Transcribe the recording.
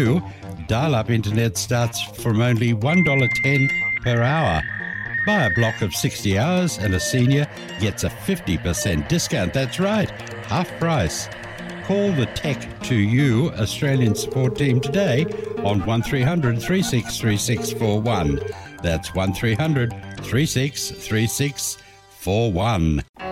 you, dial-up internet starts from only $1.10 per hour. Buy a block of 60 hours and a senior gets a 50% discount. That's right, half price. Call the Tech2U Australian support team today on 1300 363641. That's 1300 363641.